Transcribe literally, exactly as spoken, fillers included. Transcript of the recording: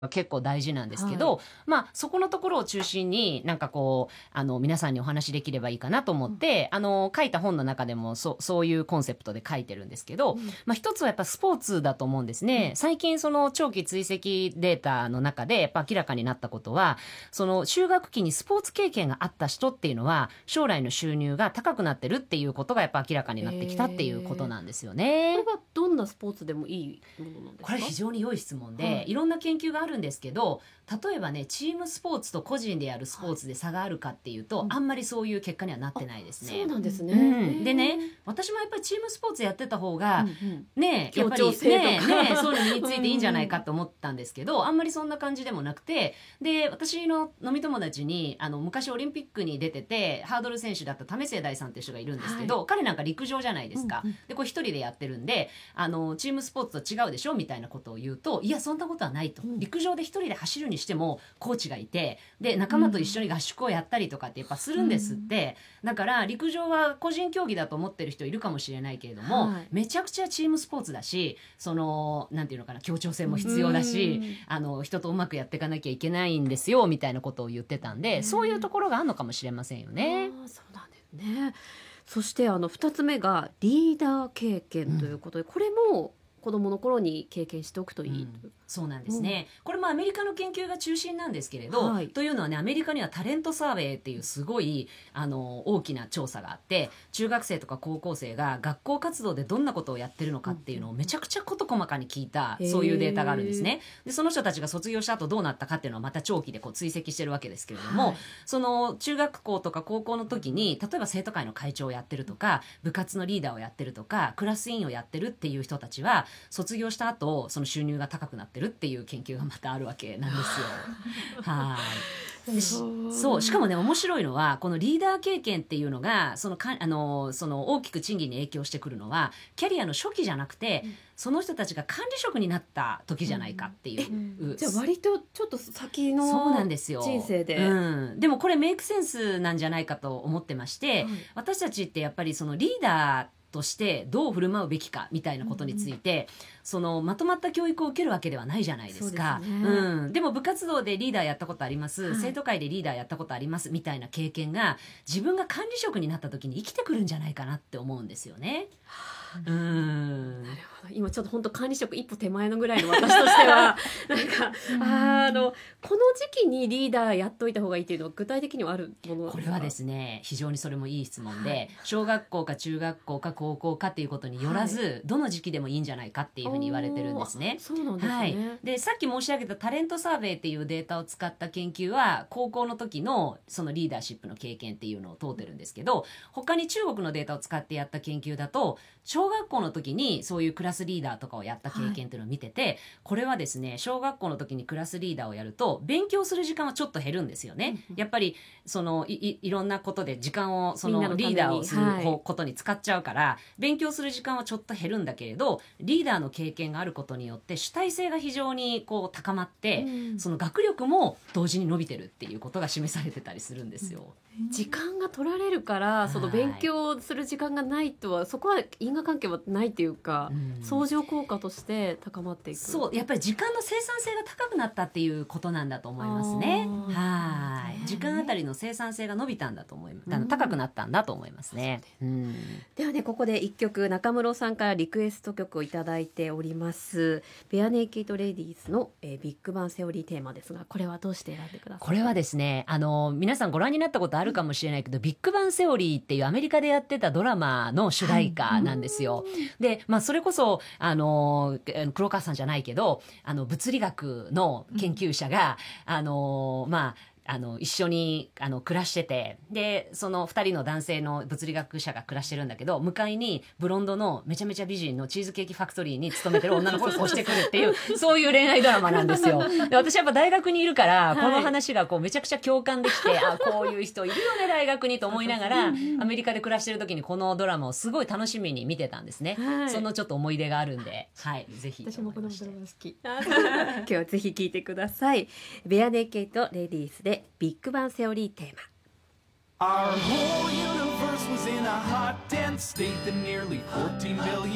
結構大事なんですけはい。 ど、まあ、そこのところを中心になんかこうあの皆さんにお話しできればいいかなと思うん。 ってあの書いた本の中でもそそういうコンセプトで書いてるんですけど、 うん。 まあ、一つはやっぱスポーツだと思うんですね。 うん。 最近その長期追跡データの中でやっぱ明らかになったことは、その就学期にスポーツ経験があった人っていうのは将来の収入が高くなってるっていうことがやっぱ明らかになってきたっていうことへえ。 なんですよこれね。 はどんなスポーツでもいいものなんですか？ これ非常に良い質問で、 はい。 いろんな研究があるんですけど、例えばね、チームスポーツと個人でやるスポはい。 ーツで差があるかっていうと、 うん。 あんまりそういう結果にはなっあ、 てないですそうね。 なんですね。 うん、でね、 へえ。 私もやっぱりチームスポーツやってた方うんが、 うん。 ねえ、やっ協調ぱり性とか。 ねえ、ねえ、そういうの身にうついていいんじゃないんうん。 かと思ったんですけど、あんまりそんな感じでもなくて、で、私の飲み友達に、あの、昔オリンピックに出てて、ハードル選手だった為末大さんっていう人がいるんですけはい。 ど、彼なんか陸上じゃないですか。 うんうん。 で、これ一人でやってるんで、あの、チームスポーツと違うでしょみたいなことを言うと、いや、そんなことはないと。 うん。 陸上で一人で走るにしても、コーチがいて、で、仲う間と一緒ん。 に合宿をやったりとかってやっぱすうるんですっん。 て。だから、陸上は個人競技だと思ってる人いるかもしれないけれども、 はい。 めちゃくちゃチームスポーツだし、その、なんていうのかな、協調性もう必要だし、 ん。 あの、人とうまくやっていかなきゃいけないんですよ、みたいなことを言ってたんへで、そういうとえ。 ころがあるのかもしれませんよね。 ああ、そうなんですね。そしてあのふたつめがリーダー経験といううん。 ことで、これも子供の頃に経験しておくとうん、 いいと。 そうなんでうん。 すね。これもアメリカの研究が中心なんですけれど、 はい。 というのはね、アメリカにはタレントサーベイっていうすごいあの大きな調査があって、中学生とか高校生が学校活動でどんなことをやってるのうんうんかっていうのをめうん。 ちゃくちゃ事細かに聞いた、 へそういうデータがあるんですえ。 ね。で、その人たちが卒業した後どうなったかっていうのはまた長期でこう追跡してるわけですけれども、 はい。 その中学校とか高校の時に例えば生徒会の会長をやってるとか、部活のリーダーをやってるとか、クラス委員をやってるっていう人たちは卒業した後その収入が高くなってるっていう研究がまたあるわけなんですよ。はい。でしそうそう、しかなんだ。 もね、面白いのはこのリーダー経験っていうのがそのかあのその大きく賃金に影響してくるのはキャリアの初期じゃなくて、 うん。 その人たちが管理職になった時うじゃないかっん。 ていえ、 う。 じゃあ割とちょっと先そうなんのです人よ。う生で。 ん、でもこれメイクセンスなんじゃないかと思ってまして、 はい。 私たちってやっぱりそのリーダーとしてどう振る舞うべきかみたいなうんうことについん。 て、そのまとまった教育を受けるわけではないじゃないでそうですすか。 ね。 うん、でも部活動でリーダーやったことあります、 はい。 生徒会でリーダーやったことありますみたいな経験が自分が管理職になった時に生きてくるんじゃないかなって思うんですよね。 はあ。 うなるん。 ほど。今ちょっと本当管理職一歩手前のぐらいの私としてはなんか、 うあーあのん。 この時期にリーダーやっといた方がいいっていうのは具体的にはあるものなんこれはでですか？ すね、非常にそれもいい質問はい。 で、小学校か中学校か高校かっていうことによらはい。 ず、どの時期でもいいんじゃないかっていうふうに言われてるんおー、あ、 ですね。 そうなんですはい。 ね。 で、さっき申し上げたタレントサーベイっていうデータを使った研究は、高校の時のそのリーダーシップの経験っていうのを問うてるんですけど、他に中国のデータを使ってやった研究だと、小学校の時にそういうクラスリーダーとかをやった経はい。 験っていうのを見てて、これはですね、小学校の時にクラスリーダーをやると、勉強する時間はちょっと減るんですよね。 うんうん。 やっぱり、そのいいいろんなことで時間をそみんなのリーダーをのために。 するはい。 ことに使っちゃうから勉強する時間はちょっと減るんだけれど、リーダーの経験があることによって主体性が非常にこう高まっうて、 ん。 その学力も同時に伸びてるっていうことが示されてたりするんでうん。 すよ。 時間が取られるから、その勉はい。 強する時間がないとは、そこは因果関係はないっていうか、 うん、 相乗効果として高まっていく。 そうやっぱり時間の生産性が高くなったっていうことなんだと思いますね。 ああ、 はい、時間あたりの生産性が伸びたんだと思います。あの高くなったんだと思いますね。うん、 ではね、ここで一曲中室さんからリクエスト曲をいただいております。ベアネイキッドレディースの、えービッグバンセオリーテーマですが、これはどうして選んでくださったんこれはですね、あの皆さんご覧になったことあるかもしれないけど、ビッグバンセオリーっていうアメリカでやってたドラマの主はい。 題うーん。 歌なんですよ。で、まあ、それこそあのえ黒川さんじゃないけど、あの物理学の研うん。 究者があのまああの一緒にあの暮らしてて、でそのふたりの男性の物理学者が暮らしてるんだけど、向かいにブロンドのめちゃめちゃ美人のチーズケーキファクトリーに勤めてる女の子が越してくるっていうそういう恋愛ドラマなんですよ。で、私やっぱ大学にいるからこのはい。 話がこうめちゃくちゃ共感できて、あ、こういう人いるよね大学にと思いながうんうら、アん。 メリカで暮らしてる時にこのドラマをすごい楽しみに見てたんですね。 はい。 そのちょっと思い出があるんで、はい、ぜひと私もこのドラ思いまして。 マ好き。今日はぜひ聞いてください。ベアネイキッドレディースでビッグバンセオリーテーマ。 Our whole universe was in a hot, dense state that nearly fourteen billion